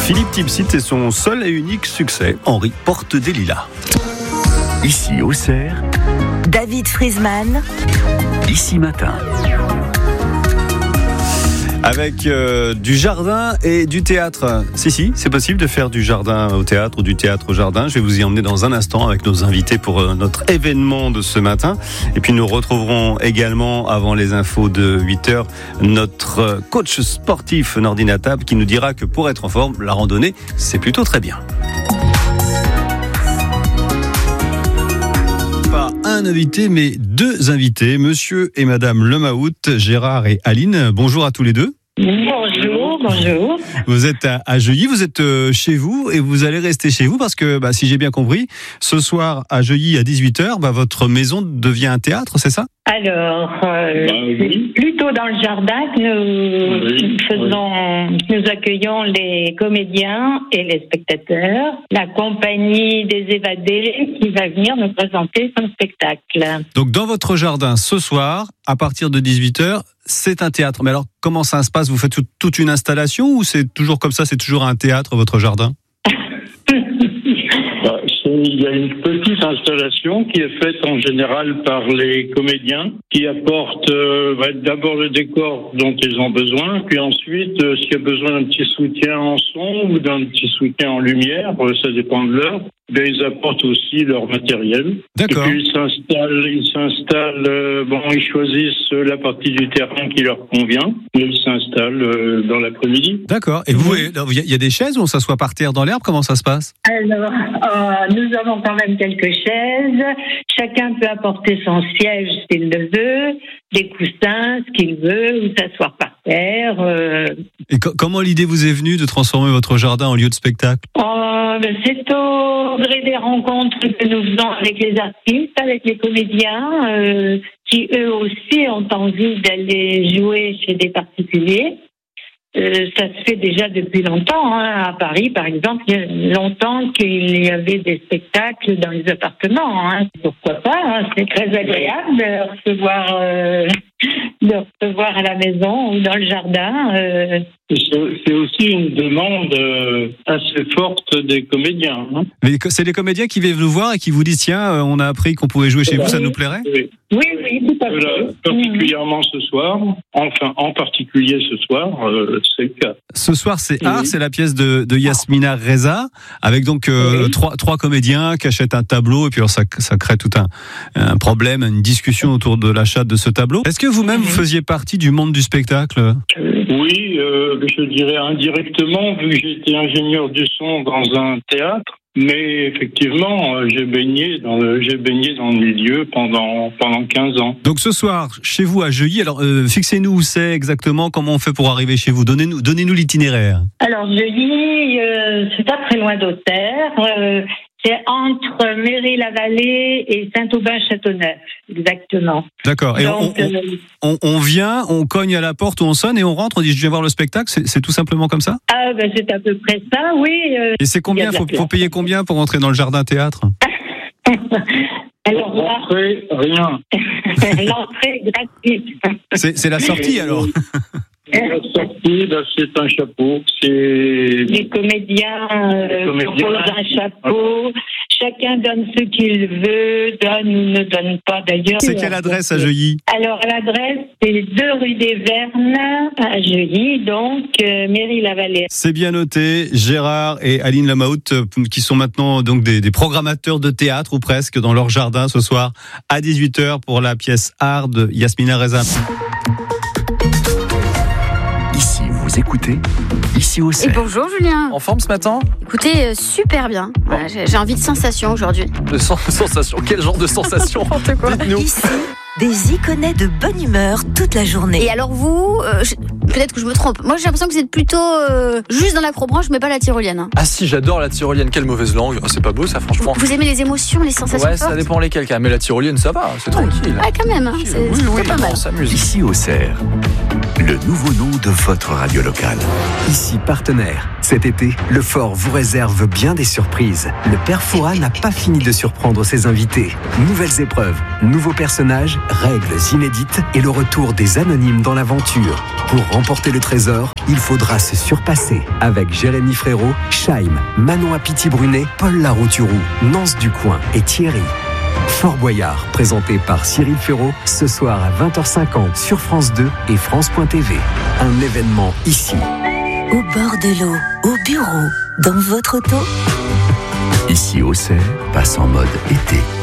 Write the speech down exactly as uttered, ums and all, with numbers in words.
Philippe Tipsit et son seul et unique succès, Henri porte des lilas. Ici Auxerre, David Friesman, Ici Matin. Avec euh, du jardin et du théâtre. Si, si, c'est possible de faire du jardin au théâtre ou du théâtre au jardin. Je vais vous y emmener dans un instant avec nos invités pour euh, notre événement de ce matin. Et puis nous retrouverons également, avant les infos de huit heures, notre coach sportif Nordine Attab qui nous dira que pour être en forme, la randonnée, c'est plutôt très bien. Pas un invité, mais deux invités, monsieur et madame Lemaout, Gérard et Aline. Bonjour à tous les deux. Bonjour, bonjour. Vous êtes à, à Jeuilly, vous êtes euh, chez vous et vous allez rester chez vous parce que, bah, si j'ai bien compris, ce soir à Jeuilly à dix-huit heures, bah, votre maison devient un théâtre, c'est ça ? Alors, euh, bah, oui. c'est plutôt dans le jardin que nous oui, faisons, oui. nous accueillons les comédiens et les spectateurs, la compagnie des évadés qui va venir nous présenter son spectacle. Donc dans votre jardin ce soir, à partir de dix-huit heures, c'est un théâtre. Mais alors comment ça se passe ? Vous faites tout, toute une installation ou c'est toujours comme ça, c'est toujours un théâtre votre jardin ? Bah, il y a une petite installation qui est faite en général par les comédiens qui apportent euh, bah, d'abord le décor dont ils ont besoin, puis ensuite euh, s'il y a besoin d'un petit soutien en son ou d'un petit soutien en lumière, euh, ça dépend de l'heure. Ben, ils apportent aussi leur matériel. D'accord. Et puis ils s'installent, ils s'installent, euh, bon, ils choisissent la partie du terrain qui leur convient, et ils s'installent euh, dans l'après-midi. D'accord. Et vous, il y a des chaises ou on s'assoit par terre dans l'herbe ? Comment ça se passe ? Alors, euh, nous avons quand même quelques chaises. Chacun peut apporter son siège s'il le veut, des coussins, ce qu'il veut, ou s'asseoir par terre. Euh... Et co- comment l'idée vous est venue de transformer votre jardin en lieu de spectacle ? Oh, ben c'est au gré des rencontres que nous faisons avec les artistes, avec les comédiens, euh, qui eux aussi ont envie d'aller jouer chez des particuliers. Euh, ça se fait déjà depuis longtemps. Hein. À Paris, par exemple, il y a longtemps qu'il y avait des spectacles dans les appartements. Hein. Pourquoi pas, hein. C'est très agréable de recevoir, euh, de recevoir à la maison ou dans le jardin. Euh. C'est, c'est aussi une demande euh, assez forte des comédiens. Hein. Mais c'est les comédiens qui viennent vous voir et qui vous disent tiens, on a appris qu'on pouvait jouer chez vous, ça nous plairait ? Oui, oui, oui, tout à fait. Voilà, particulièrement ce soir, enfin en particulier ce soir, euh, c'est le cas. Ce soir, c'est Oui. Art, c'est la pièce de, de Yasmina Reza, avec donc euh, Oui. trois, trois comédiens qui achètent un tableau, et puis alors ça, ça crée tout un, un problème, une discussion autour de l'achat de ce tableau. Est-ce que vous-même, vous faisiez partie du monde du spectacle ? Oui, euh, je dirais indirectement, vu que j'étais ingénieur du son dans un théâtre. Mais effectivement, euh, j'ai baigné dans le, j'ai baigné dans le milieu pendant pendant quinze ans. Donc ce soir, chez vous à Jeuilly, alors euh, fixez-nous où c'est exactement, comment on fait pour arriver chez vous. Donnez-nous, donnez-nous l'itinéraire. Alors, Jeuilly, euh, c'est pas très loin d'Auxerre. Euh, c'est entre Méry-la-Vallée et Saint-Aubin-Châteauneuf, exactement. D'accord. Et Donc, on, on, euh, on, on vient, on cogne à la porte ou on sonne et on rentre, on dit je viens voir le spectacle. C'est, c'est tout simplement comme ça ? ah, ben, c'est à peu près ça, oui. Euh, Et c'est combien ? il y a de la Faut, place. faut payer combien pour entrer dans le jardin théâtre ? Alors là, Rentrée, rien. l'entrée est gratuite. C'est, c'est la sortie alors. La sortie, là, c'est un chapeau. C'est Les comédiens euh, Les comédiens. proposent un chapeau. Chacun donne ce qu'il veut, donne ou ne donne pas d'ailleurs. C'est quelle adresse à Jeuilly ? Alors, l'adresse, c'est deux rue des Vernes, à Jeuilly, donc, euh, Méry-la-Vallée. C'est bien noté. Gérard et Aline Lemaout, euh, qui sont maintenant donc des, des programmateurs de théâtre ou presque dans leur jardin ce soir à dix-huit heures pour la pièce Art de Yasmina Reza. Ici vous écoutez, Ici Et Auxerre. bonjour Julien. En forme ce matin ? Écoutez, euh, super bien. Voilà, j'ai, j'ai envie de sensation aujourd'hui. De sen- sensation. Quel genre de sensation ? N'importe quoi. Dites-nous. ici, des icônes de bonne humeur toute la journée. Et alors vous, euh, je- peut-être que je me trompe. Moi j'ai l'impression que vous êtes plutôt euh, juste dans l'acrobranche, mais pas la tyrolienne. Hein. Ah si, j'adore la tyrolienne. Quelle mauvaise langue. Oh, c'est pas beau ça, franchement. Vous aimez les émotions, les sensations Ouais, ça fortes dépend lesquels quand même. Mais la tyrolienne, ça va, c'est tranquille. Ah quand même, hein, c'est, Oui, c'est oui, pas mal. on s'amuse. Ici Auxerre, le nouveau nom de votre radio locale. Ici partenaire. Cet été, le Fort vous réserve bien des surprises. Le Père Fouras n'a pas fini de surprendre ses invités. Nouvelles épreuves, nouveaux personnages, règles inédites et le retour des anonymes dans l'aventure. Pour remporter le trésor, il faudra se surpasser. Avec Jérémy Frérot, Chaim, Manon Apiti-Brunet, Paul Larouturou, Nance Ducoing et Thierry. Fort Boyard, présenté par Cyril Ferraud, ce soir à vingt heures cinquante sur France deux et France point T V. Un événement ici. Au bord de l'eau, au bureau, dans votre auto. Ici Auxerre passe en mode été.